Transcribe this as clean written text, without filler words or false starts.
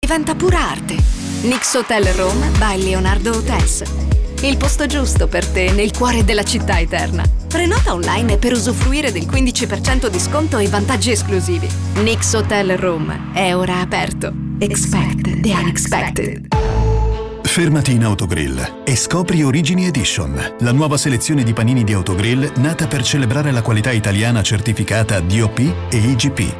diventa pura arte. Nix Hotel Rome by Leonardo Hotels. Il posto giusto per te nel cuore della città eterna. Prenota online per usufruire del 15% di sconto e vantaggi esclusivi. Nix Hotel Rome è ora aperto. Expect the unexpected. Fermati in Autogrill e scopri Origini Edition, la nuova selezione di panini di Autogrill nata per celebrare la qualità italiana certificata DOP e IGP.